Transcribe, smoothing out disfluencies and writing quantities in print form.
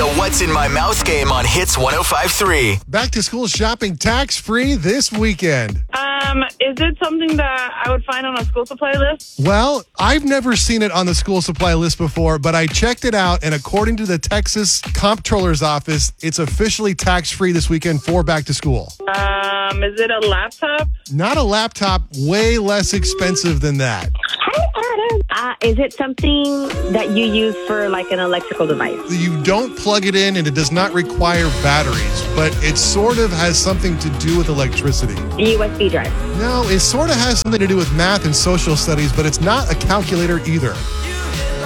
the What's in My Mouth game on Hits 105.3. Back to school shopping tax-free this weekend. Is it something that I would find on a school supply list? Well, I've never seen it on the school supply list before, but I checked it out, and according to the Texas Comptroller's Office, it's officially tax-free this weekend for back to school. Is it a laptop? Not a laptop, way less expensive than that. Is it something that you use for like an electrical device? You don't plug it in, and it does not require batteries, but it sort of has something to do with electricity. A USB drive. No, it sort of has something to do with math and social studies, but it's not a calculator either.